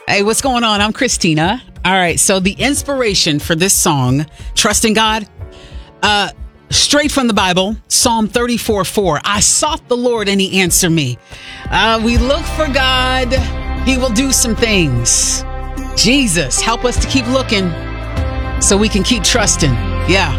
Hey, what's going on? I'm Christina. All right, so the inspiration for this song, Trusting God, straight from the Bible, Psalm 34:4. I sought the Lord and he answered me. We look for God. He will do some things. Jesus, help us to keep looking so we can keep trusting. Yeah.